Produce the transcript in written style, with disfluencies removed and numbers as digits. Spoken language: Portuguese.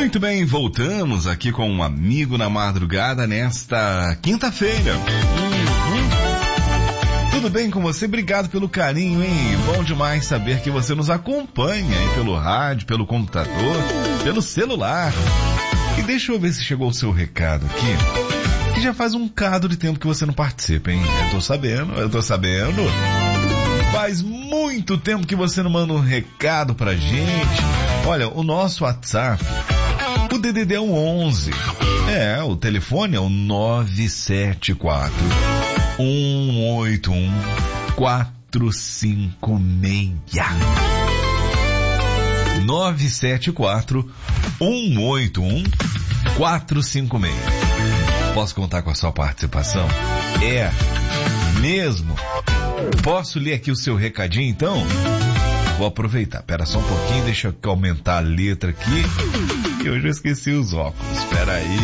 Muito bem, voltamos aqui com um amigo na madrugada nesta quinta-feira. Tudo bem com você? Obrigado pelo carinho, hein? Bom demais saber que você nos acompanha, hein? Pelo rádio, pelo computador, pelo celular. E deixa eu ver se chegou o seu recado aqui. Que já faz um bocado de tempo que você não participa, hein? Eu tô sabendo. Faz muito tempo que você não manda um recado pra gente. Olha, o nosso WhatsApp, o DDD é o 11. O telefone é o 974 181 456. 974 181 456. Posso contar com a sua participação? Mesmo? Posso ler aqui o seu recadinho, então? Vou aproveitar. Pera só um pouquinho, deixa eu aumentar a letra aqui. Eu já esqueci os óculos. Espera aí.